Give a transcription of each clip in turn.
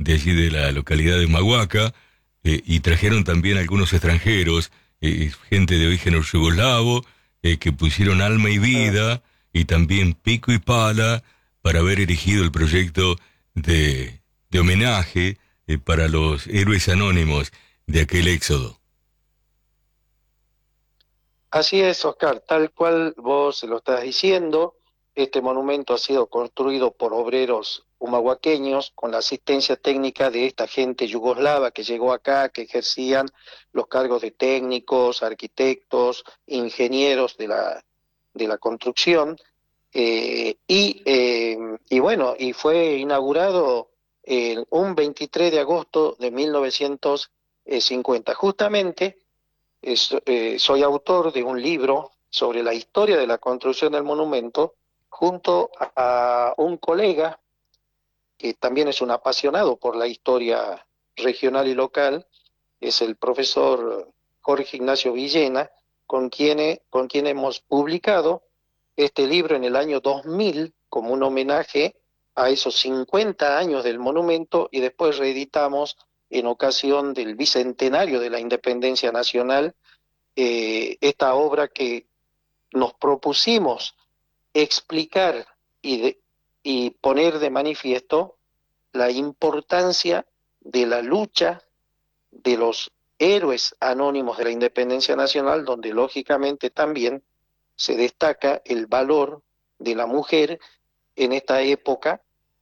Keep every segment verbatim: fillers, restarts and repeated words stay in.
de allí de la localidad de Humahuaca, eh, y trajeron también algunos extranjeros, eh, gente de origen yugoslavo, eh, que pusieron alma y vida, y también pico y pala, para haber erigido el proyecto de, de homenaje eh, para los héroes anónimos de aquel éxodo. Así es, Oscar, tal cual vos lo estás diciendo, este monumento ha sido construido por obreros humahuaqueños con la asistencia técnica de esta gente yugoslava que llegó acá, que ejercían los cargos de técnicos, arquitectos, ingenieros de la, de la construcción, eh, y, eh, y bueno, y fue inaugurado eh, un veintitrés de agosto de mil novecientos cincuenta, justamente. Es, eh, soy autor de un libro sobre la historia de la construcción del monumento junto a, a un colega que también es un apasionado por la historia regional y local, es el profesor Jorge Ignacio Villena, con quien, con quien hemos publicado este libro en el año dos mil como un homenaje a esos cincuenta años del monumento, y después reeditamos en ocasión del bicentenario de la independencia nacional eh, esta obra que nos propusimos explicar y, de, y poner de manifiesto la importancia de la lucha de los héroes anónimos de la independencia nacional, donde lógicamente también se destaca el valor de la mujer en esta época,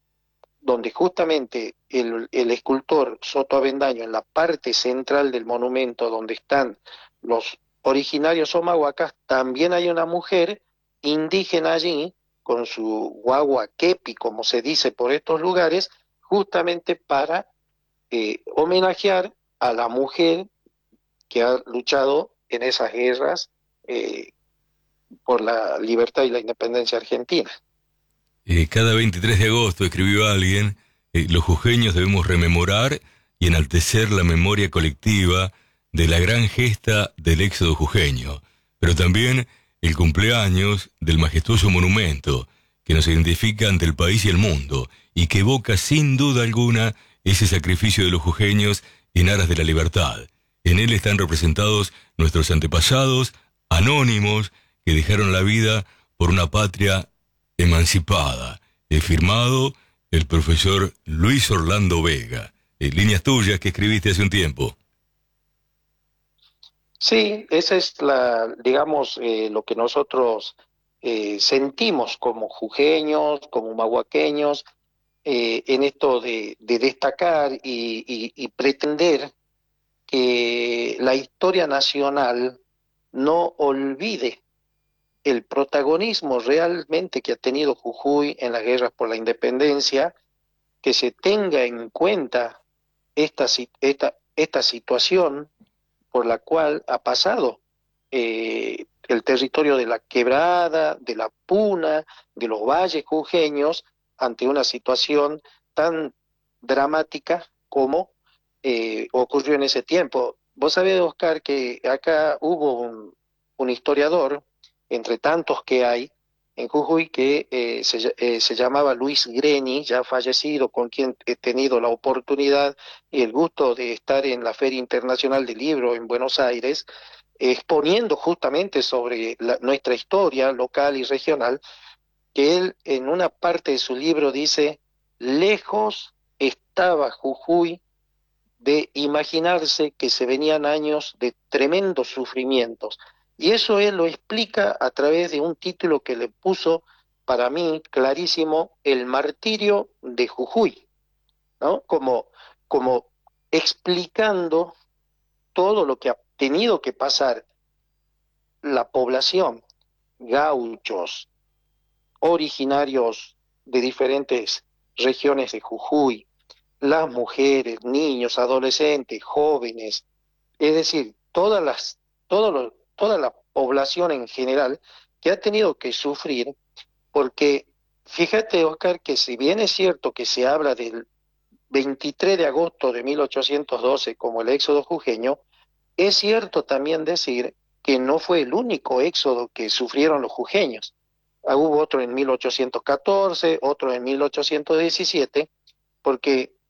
donde justamente el, el escultor Soto Avendaño, en la parte central del monumento, donde están los originarios omahuacas, también hay una mujer indígena allí, con su guagua kepi, como se dice por estos lugares, justamente para eh, homenajear a la mujer que ha luchado en esas guerras eh, por la libertad y la independencia argentina. Eh, cada veintitrés de agosto, escribió alguien, eh, los jujeños debemos rememorar y enaltecer la memoria colectiva de la gran gesta del éxodo jujeño, pero también el cumpleaños del majestuoso monumento que nos identifica ante el país y el mundo, y que evoca sin duda alguna ese sacrificio de los jujeños en aras de la libertad. En él están representados nuestros antepasados, anónimos, que dejaron la vida por una patria emancipada. He firmado el profesor Luis Orlando Vega. Eh, líneas tuyas que escribiste hace un tiempo. Sí, esa es la, digamos, eh, lo que nosotros eh, sentimos como jujeños, como mahuaqueños, eh, en esto de, de destacar y, y, y pretender que la historia nacional no olvide el protagonismo realmente que ha tenido Jujuy en las guerras por la independencia, que se tenga en cuenta esta, esta, esta situación por la cual ha pasado eh, el territorio de la Quebrada, de la Puna, de los valles jujeños, ante una situación tan dramática como eh, ocurrió en ese tiempo. Vos sabés, Oscar, que acá hubo un, un historiador, entre tantos que hay, en Jujuy, que eh, se, eh, se llamaba Luis Greni, ya fallecido, con quien he tenido la oportunidad y el gusto de estar en la Feria Internacional del Libro en Buenos Aires, exponiendo justamente sobre la, nuestra historia local y regional, que él en una parte de su libro dice: lejos estaba Jujuy de imaginarse que se venían años de tremendos sufrimientos. Y eso él lo explica a través de un título que le puso, para mí, clarísimo: El martirio de Jujuy, ¿no? Como, como explicando todo lo que ha tenido que pasar la población, gauchos, originarios de diferentes regiones de Jujuy, las mujeres, niños, adolescentes, jóvenes, es decir, todas las, todo lo, toda la población en general que ha tenido que sufrir, porque fíjate, Oscar, que si bien es cierto que se habla del veintitrés de agosto de mil ochocientos doce como el éxodo jujeño, es cierto también decir que no fue el único éxodo que sufrieron los jujeños. Ah, hubo otro en mil ochocientos catorce, otro en mil ochocientos diecisiete, porque